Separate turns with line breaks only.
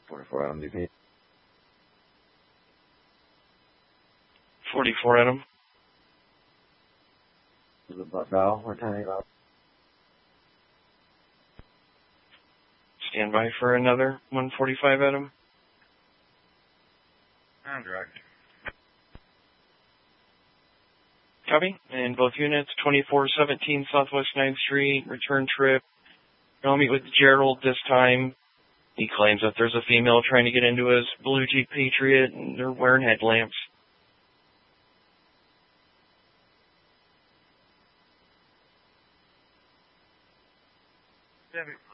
44 Adam DP.
44 Adam.
Is it Buckville or 10 8?
Stand by for another 145 Adam.
On direct.
Copy. And both units, 2417 Southwest 9th Street, return trip. I'll meet with Gerald this time. He claims that there's a female trying to get into his blue Jeep Patriot, and they're wearing headlamps.
Debbie.